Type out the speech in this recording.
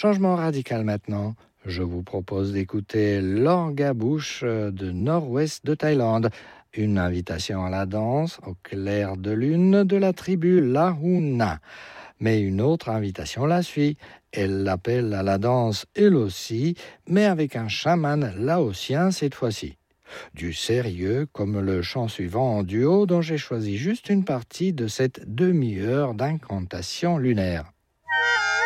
Changement radical maintenant. Je vous propose d'écouter l'Orgabouche de nord-ouest de Thaïlande. Une invitation à la danse au clair de lune de la tribu Lahuna. Mais une autre invitation la suit. Elle l'appelle à la danse elle aussi, mais avec un chaman laotien cette fois-ci. Du sérieux comme le chant suivant en duo dont j'ai choisi juste une partie de cette demi-heure d'incantation lunaire.